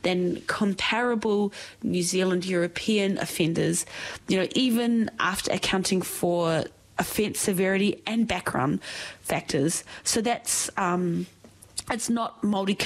than comparable New Zealand European offenders, even after accounting for offence severity and background factors. So that's it's not Māori